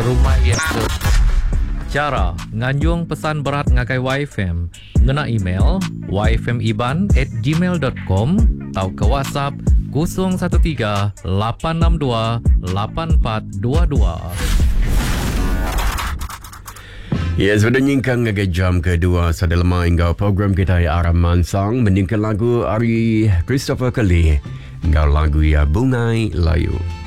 rumah biasa. Cara nganjung pesan berat ngakai YFM, ngena email yfmiban@gmail.com atau ke WhatsApp 013 862 8422. Ya, sudah nyingkang ngagai jam kedua sada lemah hingga program kita Aram Mansang mendingkan lagu Ari Christopher Kelly hingga lagu ya Bungai Layu.